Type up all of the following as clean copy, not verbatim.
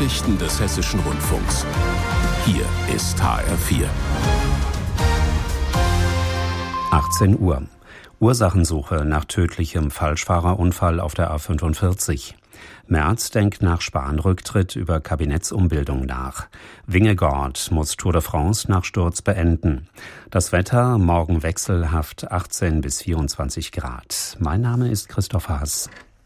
Nachrichten des Hessischen Rundfunks. Hier ist HR4. 18 Uhr. Ursachensuche nach tödlichem Falschfahrerunfall auf der A45. Merz denkt nach Spahn-Rücktritt über Kabinettsumbildung nach. Vingegaard muss Tour de France nach Sturz beenden. Das Wetter morgen wechselhaft 18 bis 24 Grad. Mein Name ist Christoph Haas.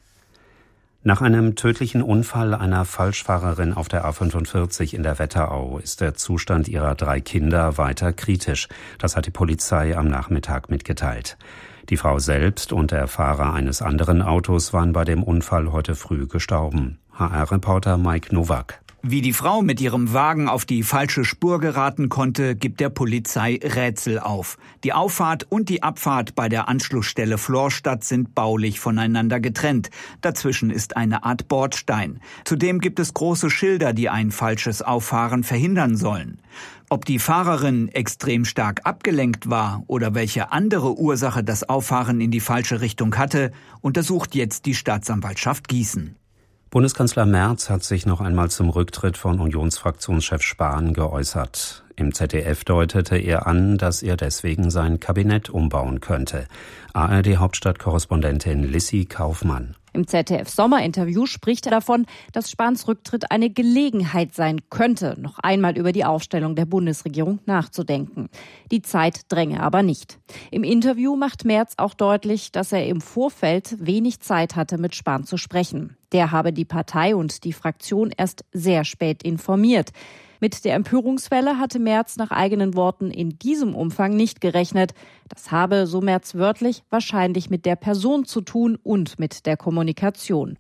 Nach einem tödlichen Unfall einer Falschfahrerin auf der A45 in der Wetterau ist der Zustand ihrer 3 Kinder weiter kritisch. Das hat die Polizei am Nachmittag mitgeteilt. Die Frau selbst und der Fahrer eines anderen Autos waren bei dem Unfall heute früh gestorben. HR-Reporter Mike Nowak. Wie die Frau mit ihrem Wagen auf die falsche Spur geraten konnte, gibt der Polizei Rätsel auf. Die Auffahrt und die Abfahrt bei der Anschlussstelle Florstadt sind baulich voneinander getrennt. Dazwischen ist eine Art Bordstein. Zudem gibt es große Schilder, die ein falsches Auffahren verhindern sollen. Ob die Fahrerin extrem stark abgelenkt war oder welche andere Ursache das Auffahren in die falsche Richtung hatte, untersucht jetzt die Staatsanwaltschaft Gießen. Bundeskanzler Merz hat sich noch einmal zum Rücktritt von Unionsfraktionschef Spahn geäußert. Im ZDF deutete er an, dass er deswegen sein Kabinett umbauen könnte. ARD-Hauptstadtkorrespondentin Lissy Kaufmann. Im ZDF-Sommerinterview spricht er davon, dass Spahns Rücktritt eine Gelegenheit sein könnte, noch einmal über die Aufstellung der Bundesregierung nachzudenken. Die Zeit dränge aber nicht. Im Interview macht Merz auch deutlich, dass er im Vorfeld wenig Zeit hatte, mit Spahn zu sprechen. Der habe die Partei und die Fraktion erst sehr spät informiert. Mit der Empörungswelle hatte Merz nach eigenen Worten in diesem Umfang nicht gerechnet. Das habe, so Merz wörtlich, wahrscheinlich mit der Person zu tun und mit der Kommunikation.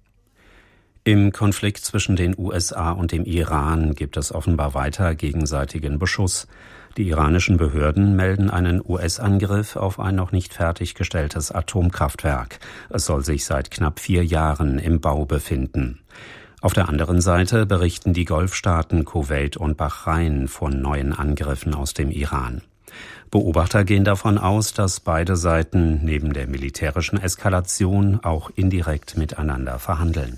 Im Konflikt zwischen den USA und dem Iran gibt es offenbar weiter gegenseitigen Beschuss. Die iranischen Behörden melden einen US-Angriff auf ein noch nicht fertiggestelltes Atomkraftwerk. Es soll sich seit knapp 4 Jahren im Bau befinden. Auf der anderen Seite berichten die Golfstaaten Kuwait und Bahrain von neuen Angriffen aus dem Iran. Beobachter gehen davon aus, dass beide Seiten neben der militärischen Eskalation auch indirekt miteinander verhandeln.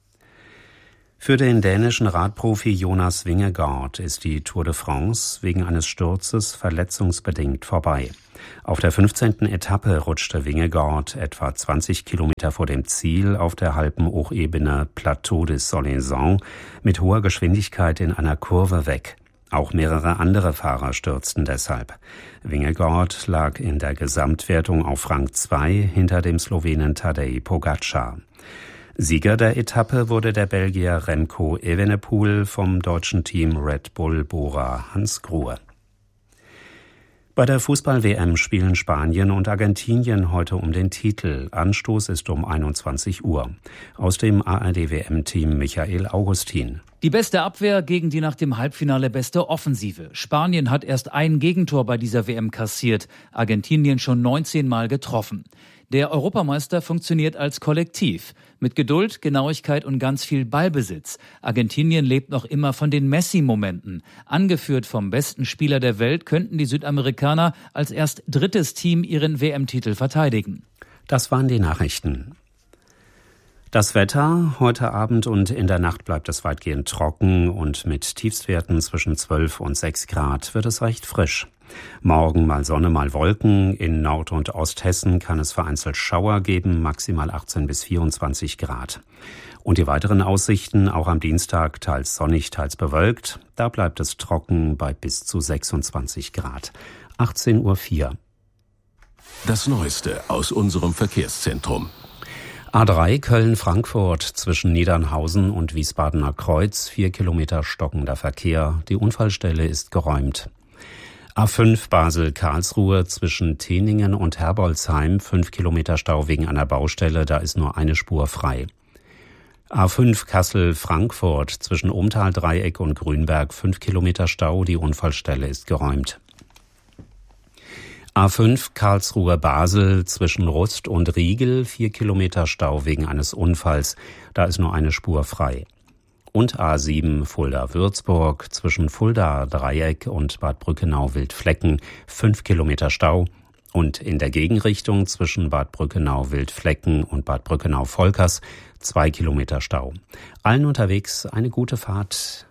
Für den dänischen Radprofi Jonas Vingegaard ist die Tour de France wegen eines Sturzes verletzungsbedingt vorbei. Auf der 15. Etappe rutschte Vingegaard etwa 20 Kilometer vor dem Ziel auf der Alpenhochebene Plateau des Soleilhons mit hoher Geschwindigkeit in einer Kurve weg. Auch mehrere andere Fahrer stürzten deshalb. Vingegaard lag in der Gesamtwertung auf Rang 2 hinter dem Slowenen Tadej Pogačar. Sieger der Etappe wurde der Belgier Remco Evenepoel vom deutschen Team Red Bull Bora Hansgrohe. Bei der Fußball-WM spielen Spanien und Argentinien heute um den Titel. Anstoß ist um 21 Uhr. Aus dem ARD-WM-Team Michael Augustin. Die beste Abwehr gegen die nach dem Halbfinale beste Offensive. Spanien hat erst ein Gegentor bei dieser WM kassiert, Argentinien schon 19 Mal getroffen. Der Europameister funktioniert als Kollektiv. Mit Geduld, Genauigkeit und ganz viel Ballbesitz. Argentinien lebt noch immer von den Messi-Momenten. Angeführt vom besten Spieler der Welt könnten die Südamerikaner als erst 3. Team ihren WM-Titel verteidigen. Das waren die Nachrichten. Das Wetter: Heute Abend und in der Nacht bleibt es weitgehend trocken und mit Tiefstwerten zwischen 12 und 6 Grad wird es recht frisch. Morgen mal Sonne, mal Wolken. In Nord- und Osthessen kann es vereinzelt Schauer geben, maximal 18 bis 24 Grad. Und die weiteren Aussichten: auch am Dienstag teils sonnig, teils bewölkt. Da bleibt es trocken bei bis zu 26 Grad. 18:04 Uhr. Das Neueste aus unserem Verkehrszentrum. A3 Köln-Frankfurt zwischen Niedernhausen und Wiesbadener Kreuz, 4 Kilometer stockender Verkehr. Die Unfallstelle ist geräumt. A5 Basel-Karlsruhe zwischen Teningen und Herbolzheim, 5 Kilometer Stau wegen einer Baustelle, da ist nur eine Spur frei. A5 Kassel-Frankfurt zwischen Umtal-Dreieck und Grünberg, 5 Kilometer Stau, die Unfallstelle ist geräumt. A5 Karlsruhe-Basel zwischen Rust und Riegel, 4 Kilometer Stau wegen eines Unfalls, da ist nur eine Spur frei. Und A7 Fulda-Würzburg zwischen Fulda-Dreieck und Bad Brückenau-Wildflecken, 5 Kilometer Stau, Und in der Gegenrichtung zwischen Bad Brückenau-Wildflecken und Bad Brückenau-Volkers 2 Kilometer Stau. Allen unterwegs eine gute Fahrt.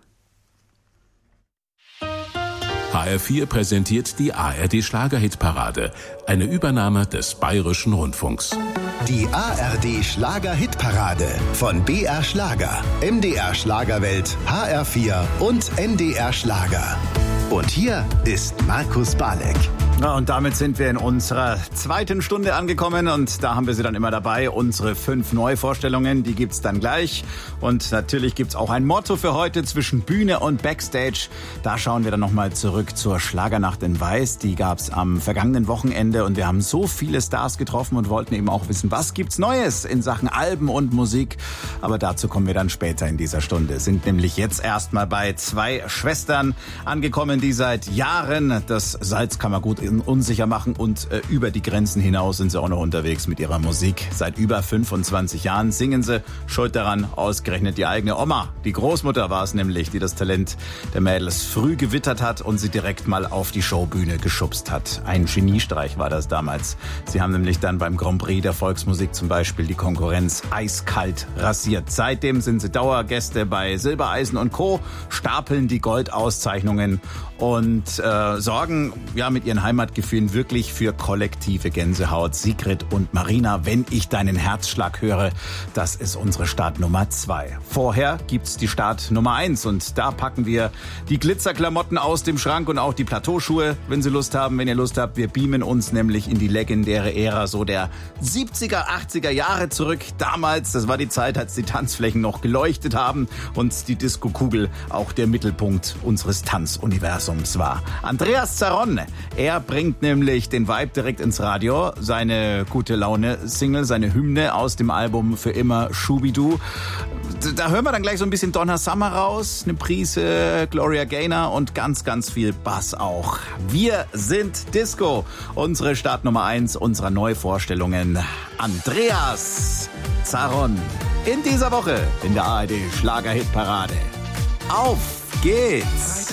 HR4 präsentiert die ARD-Schlager-Hitparade, eine Übernahme des Bayerischen Rundfunks. Die ARD-Schlager-Hitparade von BR Schlager, MDR Schlagerwelt, HR4 und NDR Schlager. Und hier ist Markus Balek. Na, und damit sind wir in unserer zweiten Stunde angekommen und da haben wir sie dann immer dabei. Unsere 5 Neuvorstellungen, die gibt's dann gleich. Und natürlich gibt's auch ein Motto für heute zwischen Bühne und Backstage. Da schauen wir dann nochmal zurück zur Schlagernacht in Weiß. Die gab's am vergangenen Wochenende und wir haben so viele Stars getroffen und wollten eben auch wissen, was gibt's Neues in Sachen Alben und Musik. Aber dazu kommen wir dann später in dieser Stunde. Sind nämlich jetzt erstmal bei 2 Schwestern angekommen, die seit Jahren das Salzkammergut unsicher machen und über die Grenzen hinaus sind sie auch noch unterwegs mit ihrer Musik. Seit über 25 Jahren singen sie, schuld daran ausgerechnet die eigene Oma. Die Großmutter war es nämlich, die das Talent der Mädels früh gewittert hat und sie direkt mal auf die Showbühne geschubst hat. Ein Geniestreich war das damals. Sie haben nämlich dann beim Grand Prix der Volksmusik zum Beispiel die Konkurrenz eiskalt rasiert. Seitdem sind sie Dauergäste bei Silbereisen und Co., stapeln die Goldauszeichnungen und sorgen ja mit ihren Heimatgefühlen wirklich für kollektive Gänsehaut. Sigrid und Marina, wenn ich deinen Herzschlag höre, das ist unsere Startnummer 2. Vorher gibt's die Startnummer 1 und da packen wir die Glitzerklamotten aus dem Schrank und auch die Plateauschuhe, wenn Sie Lust haben, wenn ihr Lust habt. Wir beamen uns nämlich in die legendäre Ära so der 70er, 80er Jahre zurück. Damals, das war die Zeit, als die Tanzflächen noch geleuchtet haben und die Disco-Kugel auch der Mittelpunkt unseres Tanzuniversums war. Andreas Zaron, er bringt nämlich den Vibe direkt ins Radio. Seine gute Laune-Single, seine Hymne aus dem Album Für immer Schubidu. Da hören wir dann gleich so ein bisschen Donna Summer raus, eine Prise Gloria Gaynor und ganz, ganz viel Bass auch. Wir sind Disco, unsere Startnummer 1 unserer Neuvorstellungen. Andreas Zaron in dieser Woche in der ARD Schlager-Hitparade. Auf geht's!